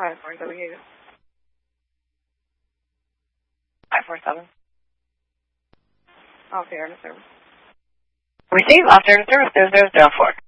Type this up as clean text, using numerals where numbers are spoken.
547. 547. All fair to service. Receive after service 0004.